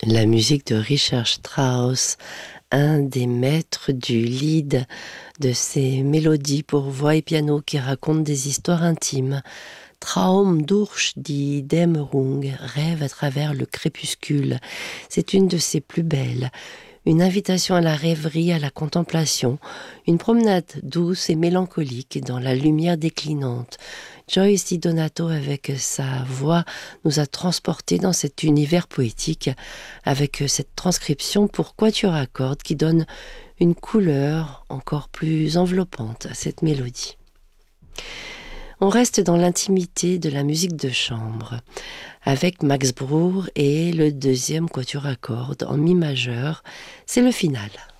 La musique de Richard Strauss, un des maîtres du lied, de ces mélodies pour voix et piano qui racontent des histoires intimes. Traum durch die Dämmerung, rêve à travers le crépuscule. C'est une de ses plus belles. Une invitation à la rêverie, à la contemplation, une promenade douce et mélancolique dans la lumière déclinante. Joyce Di Donato, avec sa voix, nous a transportés dans cet univers poétique, avec cette transcription pour quatuor à cordes qui donne une couleur encore plus enveloppante à cette mélodie. On reste dans l'intimité de la musique de chambre, avec Max Bruch et le deuxième quatuor à cordes en mi majeur. C'est le final.